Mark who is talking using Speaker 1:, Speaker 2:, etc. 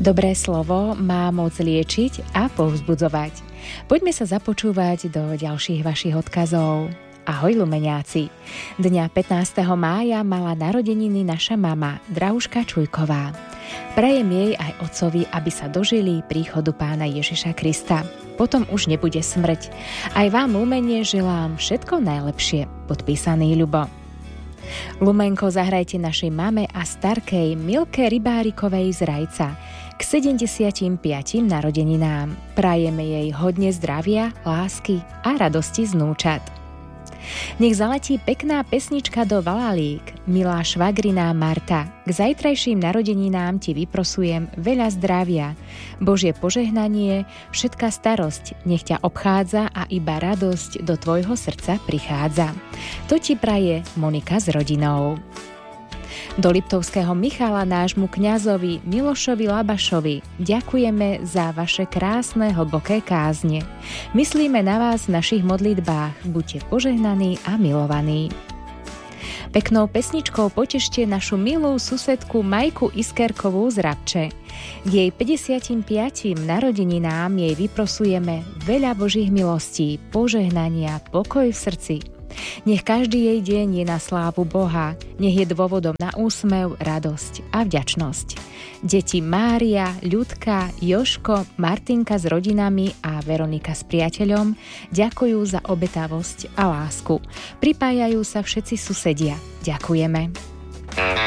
Speaker 1: Dobré slovo má moc liečiť a povzbudzovať. Poďme sa započúvať do ďalších vašich odkazov. Ahoj Lumeniáci. Dňa 15. mája mala narodeniny naša mama, Drahuška Čujková. Prajem jej aj otcovi, aby sa dožili príchodu Pána Ježiša Krista. Potom už nebude smrť. Aj vám, Lumenie, želám všetko najlepšie. Podpísaný Ľubo. Lumenko, zahrajte našej mame a starkej Milke Rybárikovej z Rajca k 75. narodeninám. Prajeme jej hodne zdravia, lásky a radosti z núčat. Nech zaletí pekná pesnička do Valalík, milá švagriná Marta. K zajtrajším narodeninám ti vyprosujem veľa zdravia, Božie požehnanie, všetká starosť nech ťa obchádza a iba radosť do tvojho srdca prichádza. To ti praje Monika s rodinou. Do Liptovského Michala, nášmu kňazovi Milošovi Labašovi, ďakujeme za vaše krásne, hlboké kázne. Myslíme na vás v našich modlitbách. Buďte požehnaní a milovaní. Peknou pesničkou potešte našu milú susedku Majku Iskerkovú z Rabče. K jej 55. narodeninám jej vyprosujeme veľa Božích milostí, požehnania, pokoj v srdci. Nech každý jej deň je na slávu Boha, nech je dôvodom na úsmev, radosť a vďačnosť. Deti Mária, Ľudka, Joško, Martinka s rodinami a Veronika s priateľom ďakujú za obetavosť a lásku. Pripájajú sa všetci susedia. Ďakujeme.